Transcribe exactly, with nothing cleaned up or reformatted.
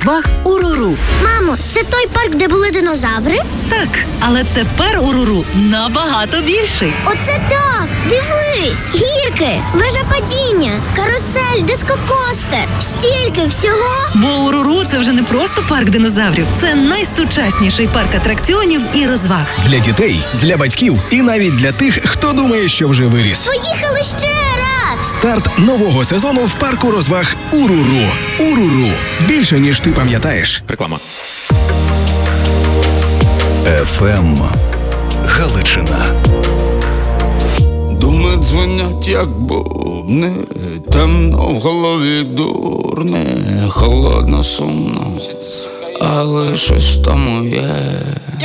розваг «Уруру». Мамо, це той парк, де були динозаври? Так, але тепер «Уруру» набагато більший. Оце так! Дивись! Гірки, вежа падіння, карусель, дискокостер. Стільки всього! Бо «Уруру» – це вже не просто парк динозаврів. Це найсучасніший парк атракціонів і розваг. Для дітей, для батьків і навіть для тих, хто думає, що вже виріс. Поїхали ще раз! Старт нового сезону в парку розваг «Уруру». «Уруру» – більше, ніж ти пам'ятаєш. Реклама. еф ем Галичина. Думи дзвонять, як бубни, темно в голові дурне, холодно, сумно, але щось в тому є.